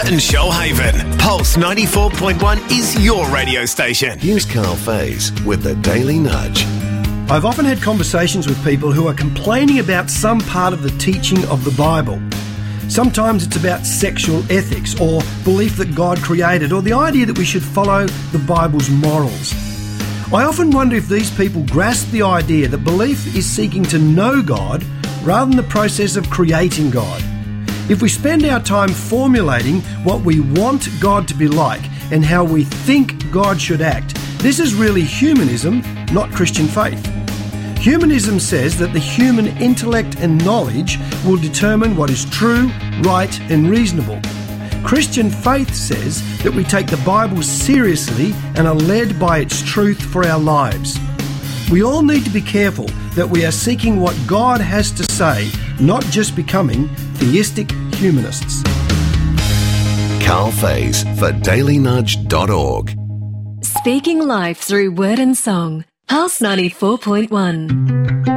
and Shoalhaven. Pulse 94.1 is your radio station. Here's Carl Faze with the Daily Nudge. I've often had conversations with people who are complaining about some part of the teaching of the Bible. Sometimes it's about sexual ethics or belief that God created, or the idea that we should follow the Bible's morals. I often wonder if these people grasp the idea that belief is seeking to know God rather than the process of creating God. If we spend our time formulating what we want God to be like and how we think God should act, this is really humanism, not Christian faith. Humanism says that the human intellect and knowledge will determine what is true, right, and reasonable. Christian faith says that we take the Bible seriously and are led by its truth for our lives. We all need to be careful that we are seeking what God has to say, not just becoming theistic humanists. Carl Faze for dailynudge.org. Speaking life through word and song. Pulse 94.1.